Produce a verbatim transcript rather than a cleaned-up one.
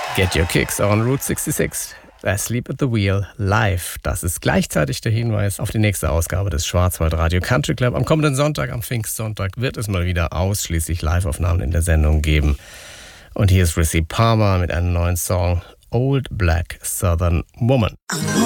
Get Your Kicks on Route sechsundsechzig. Asleep at the Wheel live. Das ist gleichzeitig der Hinweis auf die nächste Ausgabe des Schwarzwaldradio Country Club. Am kommenden Sonntag, am Pfingstsonntag, wird es mal wieder ausschließlich Live-Aufnahmen in der Sendung geben. Und hier ist Rissy Palmer mit einem neuen Song, Old Black Southern Woman.